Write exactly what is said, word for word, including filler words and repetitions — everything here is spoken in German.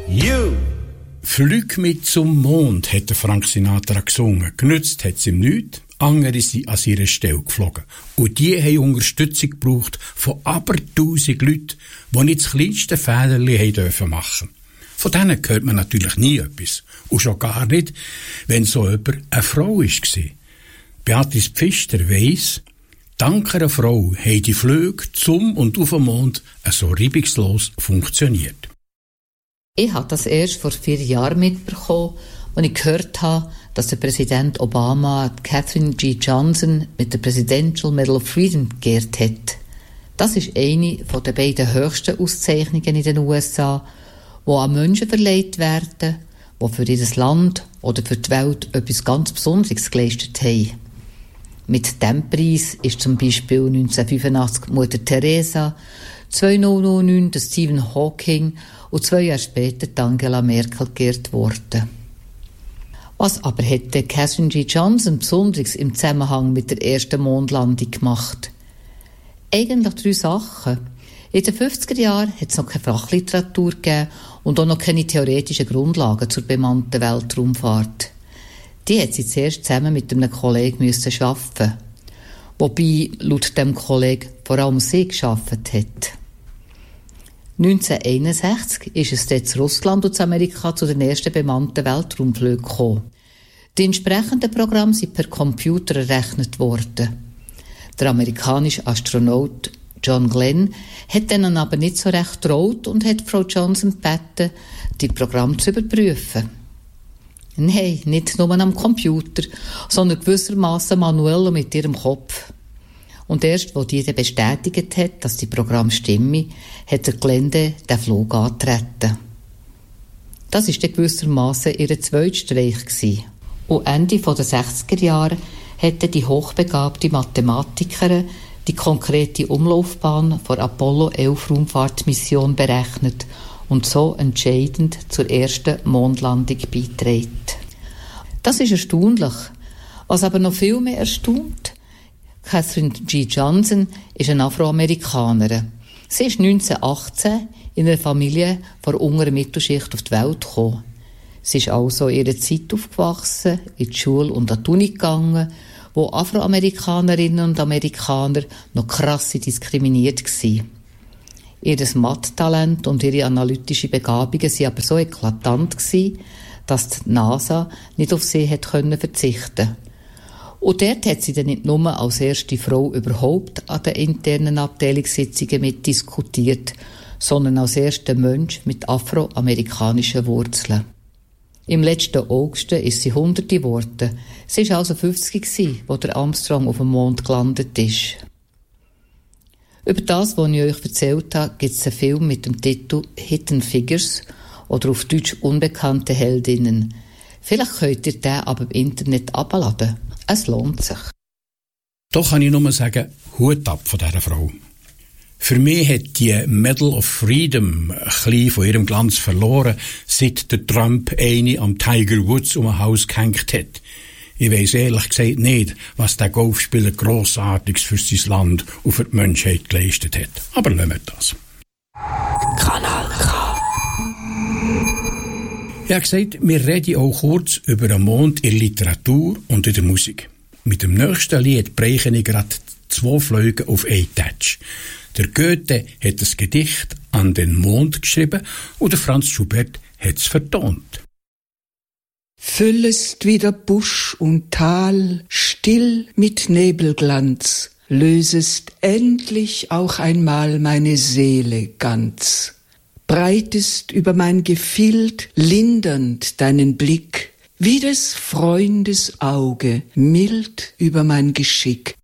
You! «Flüg mit zum Mond», hat Frank Sinatra gesungen. Genützt hat es ihm nichts. Andere sind an ihrer Stelle geflogen. Und die haben Unterstützung gebraucht von aber tausend Leuten, die nicht das kleinste Fehlerchen dürfen machen. Von denen hört man natürlich nie etwas. Und schon gar nicht, wenn so jemand eine Frau war. Beatrice Pfister weiss, dank einer Frau haben die Flüge zum und auf den Mond so reibungslos funktioniert. Ich habe das erst vor vier Jahren mitbekommen, als ich gehört habe, dass der Präsident Obama Katherine G. Johnson mit der Presidential Medal of Freedom geehrt hat. Das ist eine der beiden höchsten Auszeichnungen in den U S A, die an Menschen verleiht werden, die für ihr Land oder für die Welt etwas ganz Besonderes geleistet haben. Mit diesem Preis ist zum Beispiel neunzehnhundertfünfundachtzig Mutter Teresa, zweitausendneun der Stephen Hawking und zwei Jahre später die Angela Merkel geehrt worden. Was aber hätte Katherine G. Johnson Besonderes im Zusammenhang mit der ersten Mondlandung gemacht? Eigentlich drei Sachen. In den fünfziger Jahren hat es noch keine Fachliteratur gegeben und auch noch keine theoretischen Grundlagen zur bemannten Weltraumfahrt. Die hat sie zuerst zusammen mit einem Kollegen müssen schaffen, wobei laut dem Kollegen vor allem sie geschafft hat. neunzehnhunderteinundsechzig ist es dort zu Russland und zu Amerika zu den ersten bemannten Weltraumflügen gekommen. Die entsprechenden Programme sind per Computer errechnet worden. Der amerikanische Astronaut John Glenn hat denen aber nicht so recht getraut und hat Frau Johnson gebeten, die Programme zu überprüfen. Nein, nicht nur am Computer, sondern gewissermaßen manuell und mit ihrem Kopf. Und erst, als die bestätigt hat, dass die Programm stimme, hat der Gelände den Flug angetreten. Das war dann gewissermaßen ihr zweiter Streich gewesen. Und Ende der sechziger Jahre hätte die hochbegabte Mathematikerin die konkrete Umlaufbahn der Apollo elf Raumfahrtmission berechnet und so entscheidend zur ersten Mondlandung beiträgt. Das ist erstaunlich. Was aber noch viel mehr erstaunt, Katherine G. Johnson ist eine Afroamerikanerin. Sie ist neunzehnhundertachtzehn in einer Familie der unteren Mittelschicht auf die Welt gekommen. Sie ist also in ihrer Zeit aufgewachsen, in die Schule und an die Uni gegangen, wo Afroamerikanerinnen und Amerikaner noch krass diskriminiert waren. Ihr Mathtalent und ihre analytische Begabungen waren aber so eklatant, dass die NASA nicht auf sie hätte verzichten können. Und dort hat sie dann nicht nur als erste Frau überhaupt an den internen Abteilungssitzungen mitdiskutiert, sondern als erster Mensch mit afroamerikanischen Wurzeln. Im letzten August ist sie hundert geworden. Sie war also fünfzig, als der Armstrong auf dem Mond gelandet ist. Über das, was ich euch erzählt habe, gibt es einen Film mit dem Titel «Hidden Figures» oder auf Deutsch «Unbekannte Heldinnen». Vielleicht könnt ihr den aber im Internet abladen. Es lohnt sich. Doch kann ich nur sagen, Hut ab von dieser Frau. Für mich hat die Medal of Freedom ein bisschen von ihrem Glanz verloren, seit der Trump eine am Tiger Woods um ein Haus gehängt hat. Ich weiss ehrlich gesagt nicht, was der Golfspieler Grossartiges für sein Land und für die Menschheit geleistet hat. Aber lassen wir das. Kanal K. Ich habe gesagt, wir reden auch kurz über den Mond in der Literatur und in der Musik. Mit dem nächsten Lied brechen ich gerade zwei Flüge auf einen Touch. Der Goethe hat das Gedicht an den Mond geschrieben und der Franz Schubert hat es vertont. Füllest wieder Busch und Tal still mit Nebelglanz, lösest endlich auch einmal meine Seele ganz. Breitest über mein Gefild lindernd deinen Blick, wie des Freundes Auge mild über mein Geschick.